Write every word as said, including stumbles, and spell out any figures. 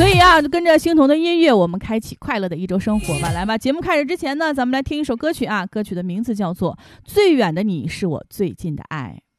所以啊，跟着星童的音乐，我们开启快乐的一周生活吧。来吧，节目开始之前呢，咱们来听一首歌曲啊，歌曲的名字叫做《最远的你是我最近的爱》。